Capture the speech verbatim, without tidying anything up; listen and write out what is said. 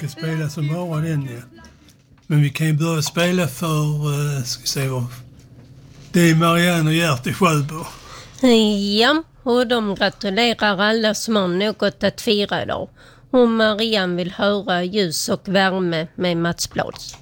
ska spela som bara den, ja. Men vi kan ju börja spela för, uh, ska vi se vad... Det är Marianne och Gert i Sjöbo. Ja, och de gratulerar alla som har något att fira idag. Och Marianne vill höra Ljus och värme med Mats Blads.